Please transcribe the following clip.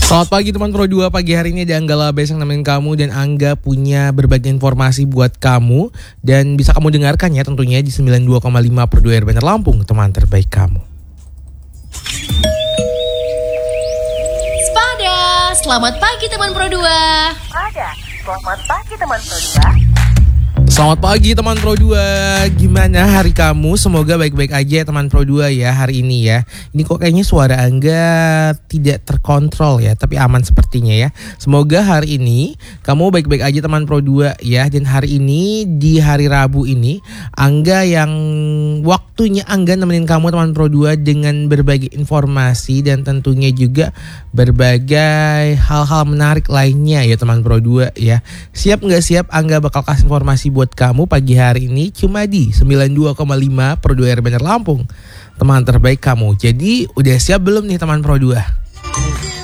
Selamat pagi teman Pro 2, pagi hari ini ada Angga Labes yang nemenin kamu. Dan Angga punya berbagai informasi buat kamu. Dan bisa kamu dengarkan ya tentunya di 92,5 Pro 2 RBN Lampung, teman terbaik kamu. Spada, selamat pagi teman Pro 2. Spada, selamat pagi teman Pro 2. Selamat pagi teman Pro 2, gimana hari kamu? Semoga baik-baik aja teman Pro 2 ya hari ini ya. Ini kok kayaknya suara Angga tidak terkontrol ya, tapi aman sepertinya ya. Semoga hari ini kamu baik-baik aja teman Pro 2 ya. Dan hari ini di hari Rabu ini Angga yang waktunya Angga nemenin kamu teman Pro 2 dengan berbagai informasi dan tentunya juga berbagai hal-hal menarik lainnya ya teman Pro 2 ya. Siap nggak siap? Angga bakal kasih informasi buat kamu pagi hari ini cuma di 92,5 Pro 2 RBN Lampung, teman terbaik kamu. Jadi udah siap belum nih teman Pro 2?